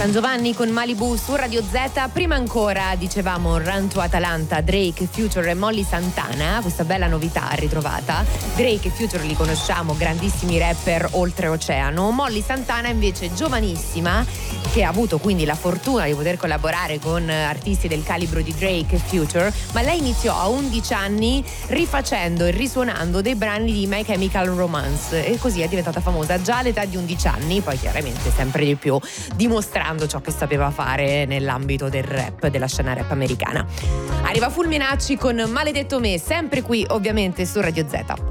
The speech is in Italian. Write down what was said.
San Giovanni con Malibu su Radio Z. Prima ancora dicevamo Run to Atalanta, Drake, Future e Molly Santana, questa bella novità ritrovata. Drake e Future li conosciamo, grandissimi rapper oltreoceano. Molly Santana invece giovanissima, che ha avuto quindi la fortuna di poter collaborare con artisti del calibro di Drake e Future, ma lei iniziò a 11 anni rifacendo e risuonando dei brani di My Chemical Romance e così è diventata famosa già all'età di 11 anni, poi chiaramente sempre di più dimostrando ciò che sapeva fare nell'ambito del rap, della scena rap americana. Arriva Fulminacci con Maledetto Me, sempre qui ovviamente su Radio Z.